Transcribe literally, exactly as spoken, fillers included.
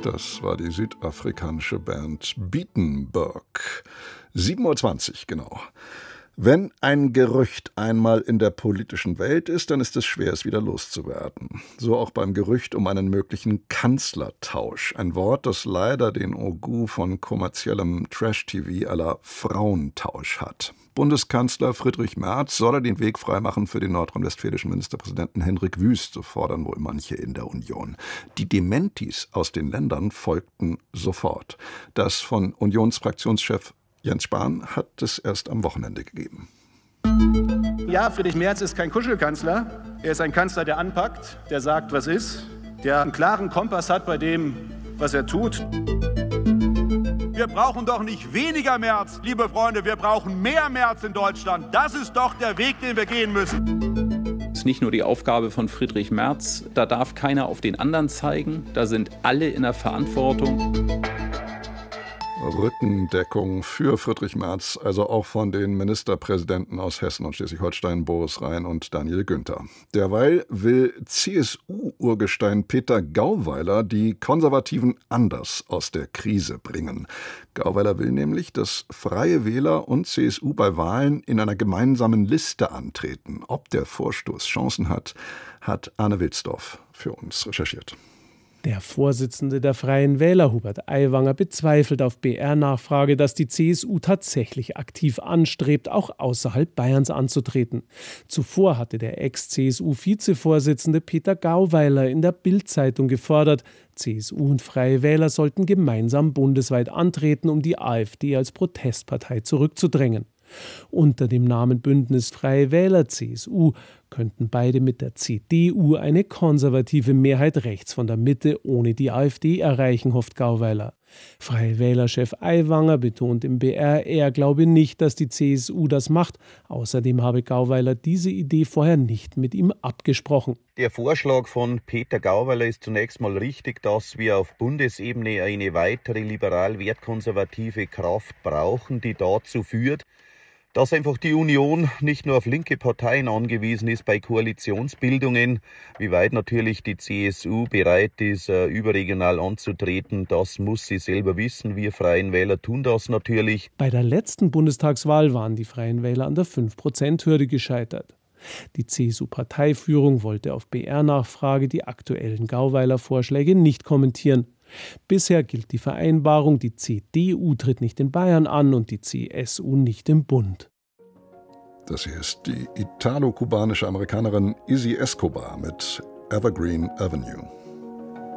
Das war die südafrikanische Band Beatenberg. sieben Uhr zwanzig, genau. Wenn ein Gerücht einmal in der politischen Welt ist, dann ist es schwer, es wieder loszuwerden. So auch beim Gerücht um einen möglichen Kanzlertausch. Ein Wort, das leider den Ogu von kommerziellem Trash-T V à la Frauentausch hat. Bundeskanzler Friedrich Merz soll er den Weg freimachen für den nordrhein-westfälischen Ministerpräsidenten Hendrik Wüst, so fordern wohl manche in der Union. Die Dementis aus den Ländern folgten sofort. Das von Unionsfraktionschef Jens Spahn hat es erst am Wochenende gegeben. Ja, Friedrich Merz ist kein Kuschelkanzler. Er ist ein Kanzler, der anpackt, der sagt, was ist, der einen klaren Kompass hat bei dem, was er tut. Wir brauchen doch nicht weniger Merz, liebe Freunde, wir brauchen mehr Merz in Deutschland. Das ist doch der Weg, den wir gehen müssen. Das ist nicht nur die Aufgabe von Friedrich Merz, da darf keiner auf den anderen zeigen, da sind alle in der Verantwortung. Rückendeckung für Friedrich Merz, also auch von den Ministerpräsidenten aus Hessen und Schleswig-Holstein, Boris Rhein und Daniel Günther. Derweil will C S U-Urgestein Peter Gauweiler die Konservativen anders aus der Krise bringen. Gauweiler will nämlich, dass Freie Wähler und C S U bei Wahlen in einer gemeinsamen Liste antreten. Ob der Vorstoß Chancen hat, hat Arne Wilsdorf für uns recherchiert. Der Vorsitzende der Freien Wähler, Hubert Aiwanger, bezweifelt auf B R-Nachfrage, dass die C S U tatsächlich aktiv anstrebt, auch außerhalb Bayerns anzutreten. Zuvor hatte der Ex-C S U-Vizevorsitzende Peter Gauweiler in der Bild-Zeitung gefordert, C S U und Freie Wähler sollten gemeinsam bundesweit antreten, um die AfD als Protestpartei zurückzudrängen. Unter dem Namen Bündnis Freie Wähler C S U könnten beide mit der C D U eine konservative Mehrheit rechts von der Mitte ohne die AfD erreichen, hofft Gauweiler. Freie Wähler-Chef Aiwanger betont im B R, er glaube nicht, dass die C S U das macht. Außerdem habe Gauweiler diese Idee vorher nicht mit ihm abgesprochen. Der Vorschlag von Peter Gauweiler ist zunächst mal richtig, dass wir auf Bundesebene eine weitere liberal-wertkonservative Kraft brauchen, die dazu führt, dass einfach die Union nicht nur auf linke Parteien angewiesen ist bei Koalitionsbildungen, wie weit natürlich die C S U bereit ist, überregional anzutreten, das muss sie selber wissen. Wir Freien Wähler tun das natürlich. Bei der letzten Bundestagswahl waren die Freien Wähler an der fünf Prozent Hürde gescheitert. Die C S U-Parteiführung wollte auf B R-Nachfrage die aktuellen Gauweiler-Vorschläge nicht kommentieren. Bisher gilt die Vereinbarung, die C D U tritt nicht in Bayern an und die C S U nicht im Bund. Das hier ist die italo-kubanische Amerikanerin Izzy Escobar mit Evergreen Avenue.